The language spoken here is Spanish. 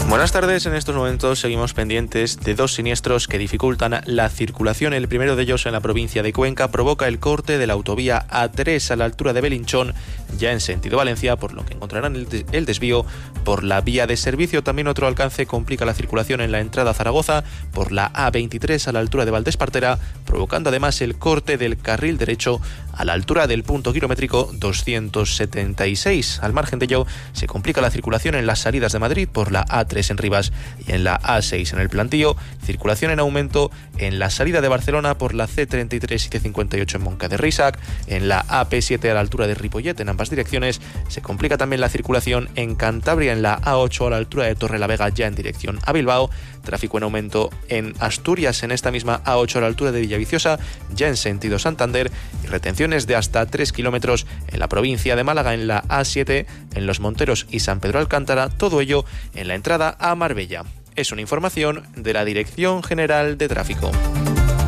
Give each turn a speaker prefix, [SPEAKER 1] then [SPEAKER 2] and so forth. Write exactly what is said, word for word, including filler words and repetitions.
[SPEAKER 1] Buenas tardes, en estos momentos seguimos pendientes de dos siniestros que dificultan la circulación. El primero de ellos en la provincia de Cuenca provoca el corte de la autovía A tres a la altura de Belinchón, ya en sentido Valencia, por lo que encontrarán el, des- el desvío por la vía de servicio. También otro alcance complica la circulación en la entrada a Zaragoza por la A veintitrés a la altura de Valdespartera, provocando además el corte del carril derecho a la altura del punto kilométrico doscientos setenta y seis. Al margen de ello, se complica la circulación en las salidas de Madrid por la A tres en Rivas y en la A seis en el Plantío. Circulación en aumento en la salida de Barcelona por la C treinta y tres y C cincuenta y ocho en Moncada de Reixac. En la A P siete a la altura de Ripollet en ambas direcciones. Se complica también la circulación en Cantabria en la A ocho a la altura de Torrelavega ya en dirección a Bilbao. Tráfico en aumento en Asturias en esta misma A ocho a la altura de Villaviciosa ya en sentido Santander, y retenciones de hasta tres kilómetros en la provincia de Málaga en la A siete, en Los Monteros y San Pedro Alcántara, todo ello en la entrada a Marbella. Es una información de la Dirección General de Tráfico.